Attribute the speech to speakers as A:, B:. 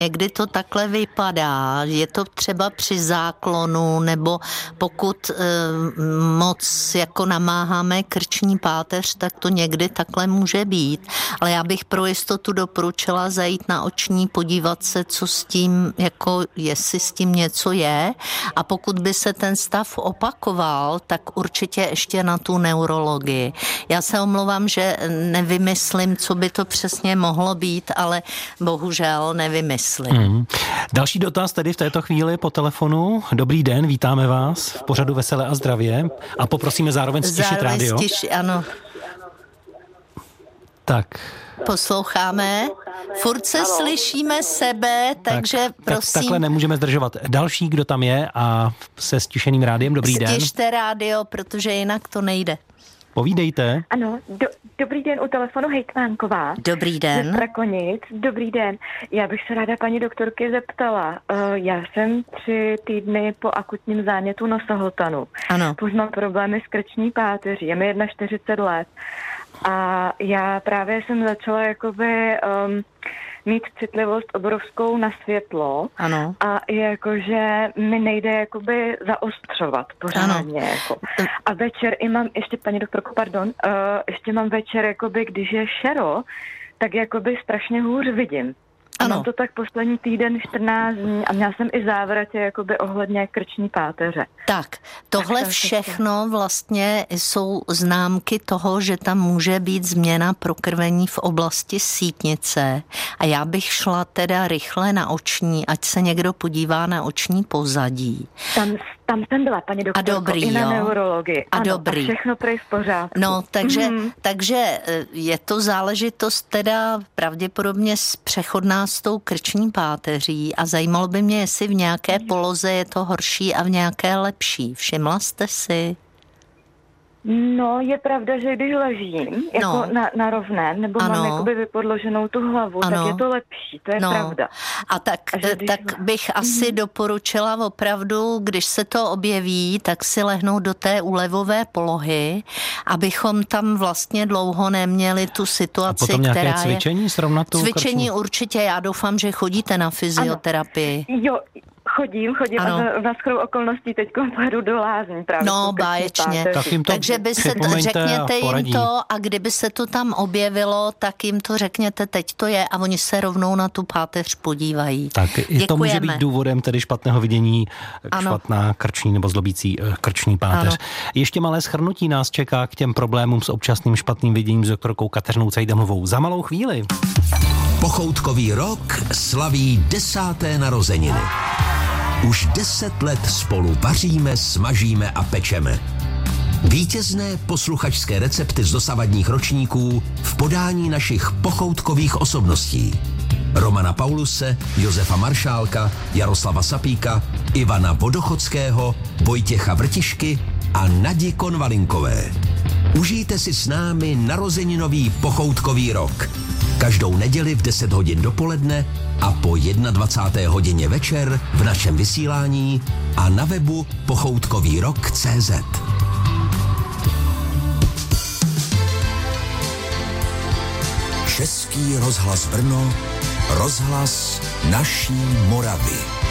A: Někdy to takhle vypadá, je to třeba při záklonu, nebo pokud moc jako namáháme krční páteř, tak to někdy takhle může být. Ale já bych pro jistotu doporučila zajít na oční, podívat se, co s tím, jako jestli s tím něco je. A pokud by se ten stav opakoval, tak určitě ještě na tu neurologii. Já se omlouvám, že nevymyslím, co by to přesně mohlo být, ale bohužel nevymyslím.
B: Další dotaz tedy v této chvíli po telefonu. Dobrý den, vítáme vás v pořadu Veselé a zdravě a poprosíme zároveň stišit rádio.
A: Ano.
B: Tak.
A: Posloucháme. Furt se slyšíme sebe, takže prosím.
B: Takhle nemůžeme zdržovat. Další, kdo tam je a se stišeným rádiem, dobrý den.
A: Stište rádio, protože jinak to nejde.
B: Povídejte.
C: Ano, dobrý den, u telefonu hejtmánková.
A: Dobrý den.
C: Ze Strakonic, dobrý den. Já bych se ráda paní doktorky zeptala. Já jsem 3 týdny po akutním zánětu nosohltanu.
A: Ano.
C: Už mám problémy s krční páteří, je mi 41 let. A já právě jsem začala jakoby mít citlivost obrovskou na světlo.
A: Ano.
C: A jakože mi nejde jakoby zaostřovat pořádně. Jako. A večer i mám, ještě paní doktorko, pardon, ještě mám večer, jakoby, když je šero, tak jakoby strašně hůř vidím. A mám to tak poslední týden 14 dní a měla jsem i závratě jakoby ohledně krční páteře.
A: Tak, tohle všechno vlastně jsou známky toho, že tam může být změna prokrvení v oblasti sítnice a já bych šla teda rychle na oční, ať se někdo podívá na oční pozadí.
C: Tam jsem byla, paní doktorko, i na neurologii.
A: A
C: ano,
A: dobrý.
C: A všechno prej v pořádku.
A: No, takže je to záležitost teda pravděpodobně přechodná s tou krční páteří a zajímalo by mě, jestli v nějaké poloze je to horší a v nějaké lepší. Všimla jste si?
C: No, je pravda, že když ležím jako na rovném, nebo mám jakoby vypodloženou tu hlavu, tak je to lepší, to je pravda.
A: A tak bych asi doporučila opravdu, když se to objeví, tak si lehnout do té úlevové polohy, abychom tam vlastně dlouho neměli tu situaci,
B: která je... A potom nějaké
A: cvičení
B: srovnat tu
A: Cvičení
B: krčnu?
A: Určitě, já doufám, že chodíte na fyzioterapii.
C: Ano. Jo, chodím a na shodou okolností teď pojedu do lázní právě.
A: No, báječně. Takže by se řekněte jim to a kdyby se to tam objevilo, tak jim to řekněte, teď to je a oni se rovnou na tu páteř podívají.
B: Tak i to může být důvodem tedy špatného vidění, špatná krční nebo zlobící krční páteř. Ano. Ještě malé shrnutí nás čeká k těm problémům s občasným špatným viděním s doktorkou Kateřinou Cejdemovou. Za malou chvíli.
D: Pochoutkový rok slaví 10. narozeniny. Už 10 let spolu vaříme, smažíme a pečeme. Vítězné posluchačské recepty z dosavadních ročníků v podání našich pochoutkových osobností. Romana Pauluse, Josefa Maršálka, Jaroslava Sapíka, Ivana Vodochodského, Vojtěcha Vrtišky a Nadi Konvalinkové. Užijte si s námi narozeninový pochoutkový rok. Každou neděli v 10 hodin dopoledne a po 21. hodině večer v našem vysílání a na webu pochoutkovýrok.cz. Český rozhlas Brno, rozhlas naší Moravy.